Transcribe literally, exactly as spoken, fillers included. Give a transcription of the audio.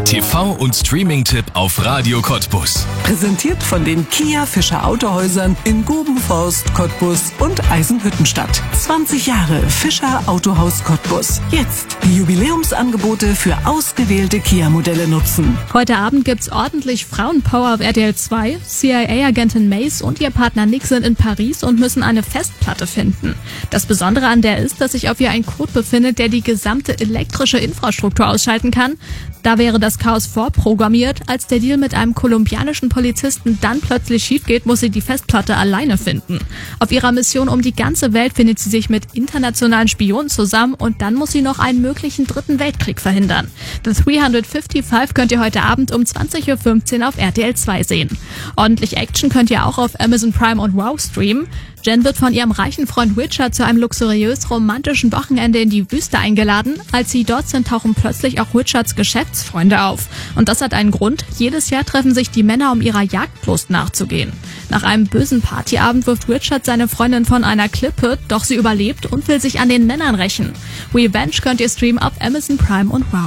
Der T V- und Streaming-Tipp auf Radio Cottbus. Präsentiert von den Kia Fischer Autohäusern in Gubenforst, Cottbus und Eisenhüttenstadt. zwanzig Jahre Fischer Autohaus Cottbus. Jetzt die Jubiläumsangebote für ausgewählte Kia-Modelle nutzen. Heute Abend gibt's ordentlich Frauenpower auf R T L zwei. C I A-Agentin Mace und ihr Partner Nick sind in Paris und müssen eine Festplatte finden. Das Besondere an der ist, dass sich auf ihr ein Code befindet, der die gesamte elektrische Infrastruktur ausschalten kann. Da wäre das Chaos vorprogrammiert. Als der Deal mit einem kolumbianischen Polizisten dann plötzlich schief geht, muss sie die Festplatte alleine finden. Auf ihrer Mission um die ganze Welt findet sie sich mit internationalen Spionen zusammen und dann muss sie noch einen möglichen dritten Weltkrieg verhindern. The dreihundertfünfundfünfzig könnt ihr heute Abend um zwanzig Uhr fünfzehn auf R T L zwei sehen. Ordentlich Action könnt ihr auch auf Amazon Prime und Wow streamen. Jen wird von ihrem reichen Freund Richard zu einem luxuriös romantischen Wochenende in die Wüste eingeladen. Als sie dort sind, tauchen plötzlich auch Richards Geschäftsfreunde auf. Und das hat einen Grund. Jedes Jahr treffen sich die Männer, um ihrer Jagdlust nachzugehen. Nach einem bösen Partyabend wirft Richard seine Freundin von einer Klippe, doch sie überlebt und will sich an den Männern rächen. Revenge könnt ihr streamen auf Amazon Prime und Wow.